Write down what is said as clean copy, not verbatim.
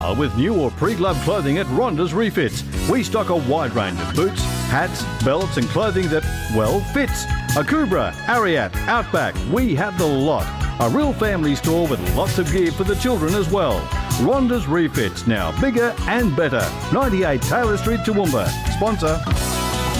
With new or pre-glove clothing at Ronda's Refits. We stock a wide range of boots, hats, belts and clothing that, well, fits. Akubra, Ariat, Outback, we have the lot. A real family store with lots of gear for the children as well. Ronda's Refits, now bigger and better. 98 Taylor Street, Toowoomba. Sponsor.